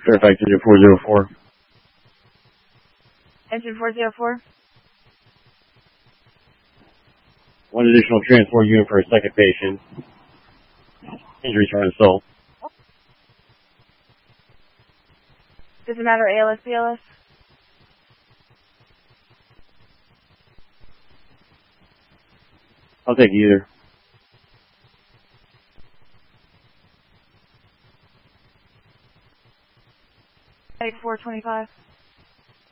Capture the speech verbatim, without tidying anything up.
Fairfax Engine four zero four. Engine four zero four. One additional transport unit for a second patient. Injuries from assault. Doesn't matter A L S, B L S? I'll take either. eight four twenty-five.